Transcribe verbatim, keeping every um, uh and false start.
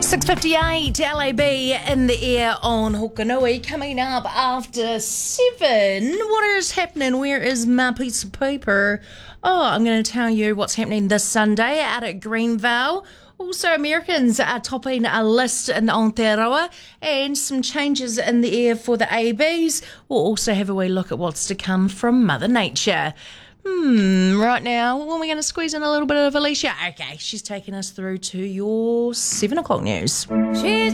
six fifty-eight, L A B in the air on Hokanui. Coming up after seven, what is happening? Where is my piece of paper? Oh, I'm going to tell you what's happening this Sunday out at Greenvale. Also, Americans are topping a list in Aotearoa and some changes in the air for the A Bs. We'll also have a wee look at what's to come from Mother Nature. Hmm, right now, when we're going to squeeze in a little bit of Alicia. Okay, she's taking us through to your seven o'clock news. She's